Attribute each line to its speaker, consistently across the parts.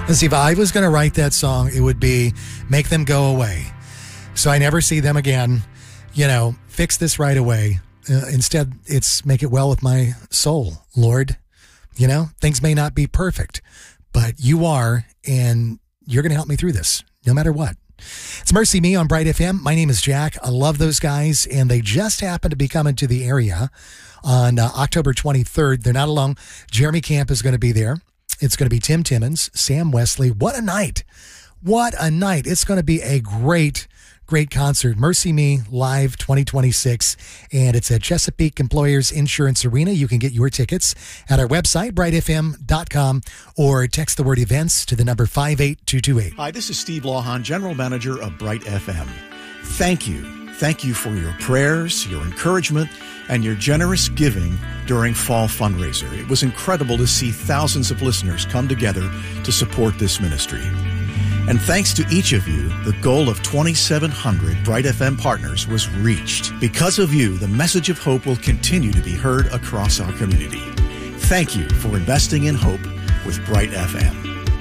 Speaker 1: And see, if I was going to write that song, it would be Make Them Go Away. So I never see them again. Fix this right away. Instead, it's make it well with my soul, Lord. Things may not be perfect, but you are, and you're going to help me through this, no matter what. It's Mercy Me on Bright FM. My name is Jack. I love those guys, and they just happen to be coming to the area on October 23rd. They're not alone. Jeremy Camp is going to be there. It's going to be Tim Timmons, Sam Wesley. What a night. What a night. It's going to be a great concert. Mercy Me Live 2026. And it's at Chesapeake Employers Insurance Arena. You can get your tickets at our website, brightfm.com, or text the word events to the number 58228.
Speaker 2: Hi, this is Steve Lawhon, General Manager of Bright FM. Thank you. Thank you for your prayers, your encouragement, and your generous giving during Fall Fundraiser. It was incredible to see thousands of listeners come together to support this ministry. And thanks to each of you, the goal of 2,700 Bright FM partners was reached. Because of you, the message of hope will continue to be heard across our community. Thank you for investing in hope with Bright FM.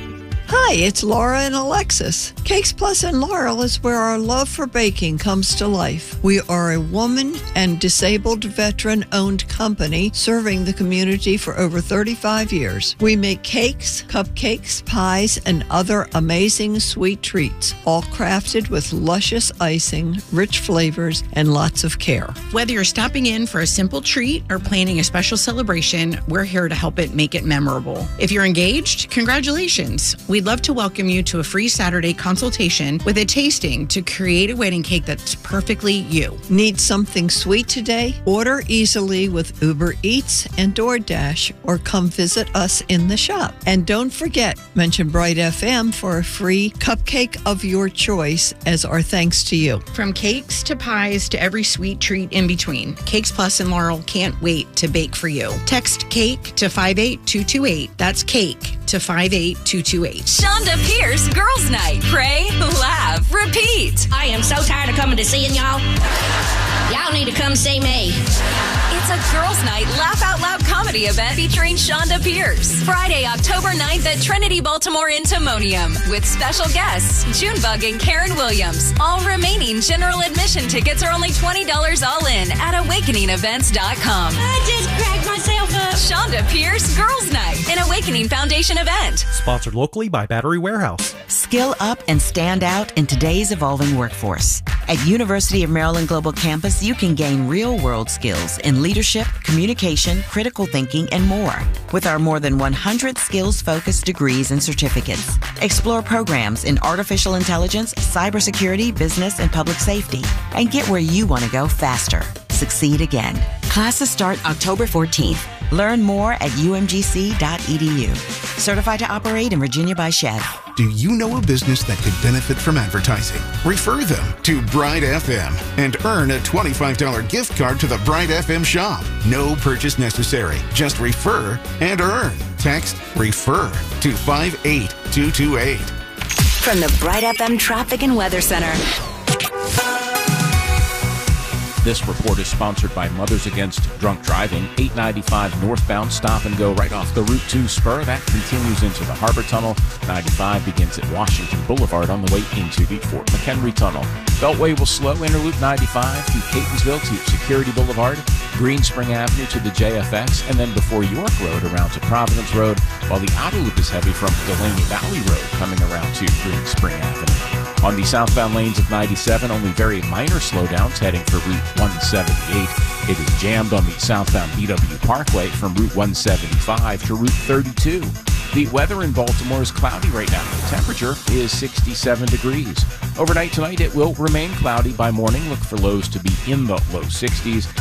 Speaker 3: Hi, it's Laura and Alexis. Cakes Plus in Laurel is where our love for baking comes to life. We are a woman and disabled veteran-owned company serving the community for over 35 years. We make cakes, cupcakes, pies, and other amazing sweet treats, all crafted with luscious icing, rich flavors, and lots of care.
Speaker 4: Whether you're stopping in for a simple treat or planning a special celebration, we're here to help it make it memorable. If you're engaged, congratulations. We'd love to welcome you to a free Saturday consultation with a tasting to create a wedding cake that's perfectly you.
Speaker 3: Need something sweet today? Order easily with Uber Eats and DoorDash, or come visit us in the shop. And don't forget, mention Bright FM for a free cupcake of your choice as our thanks to you.
Speaker 4: From cakes to pies to every sweet treat in between, Cakes Plus and Laurel can't wait to bake for you. Text CAKE to 58228. That's CAKE to 58228.
Speaker 5: Shonda Pierce Girls Night. Pray, laugh, repeat.
Speaker 6: I am so tired of coming to seeing y'all. Y'all need to come see me.
Speaker 5: It's a Girls Night Laugh Out Loud comedy event featuring Shonda Pierce. Friday, October 9th at Trinity Baltimore in Timonium with special guests Junebug and Karen Williams. All remaining general admission tickets are only $20 all in at awakeningevents.com.
Speaker 6: I just cracked myself up.
Speaker 5: Shonda Pierce Girls Night, an Awakening Foundation event.
Speaker 7: Sponsored locally by Battery Warehouse.
Speaker 8: Skill up and stand out in today's evolving workforce. At University of Maryland Global Campus, you can gain real-world skills in leadership, communication, critical thinking, and more. With our more than 100 skills-focused degrees and certificates. Explore programs in artificial intelligence, cybersecurity, business, and public safety. And get where you want to go faster. Succeed again. Classes start October 14th. Learn more at umgc.edu. Certified to operate in Virginia by Chev.
Speaker 9: Do you know a business that could benefit from advertising? Refer them to Bright FM and earn a $25 gift card to the Bright FM shop. No purchase necessary. Just refer and earn. Text REFER to 58228.
Speaker 5: From the Bright FM Traffic and Weather Center.
Speaker 10: This report is sponsored by Mothers Against Drunk Driving. 895 northbound, stop and go right off the Route 2 spur. That continues into the Harbor Tunnel. 95 begins at Washington Boulevard on the way into the Fort McHenry Tunnel. Beltway will slow Interloop 95 through Catonsville to Security Boulevard, Green Spring Avenue to the JFX, and then before York Road around to Providence Road, while the outer loop is heavy from Delaney Valley Road coming around to Green Spring Avenue. On the southbound lanes of 97, only very minor slowdowns heading for Route 178. It is jammed on the southbound BW Parkway from Route 175 to Route 32. The weather in Baltimore is cloudy right now. The temperature is 67 degrees. Overnight tonight, it will remain cloudy by morning. Look for lows to be in the low 60s.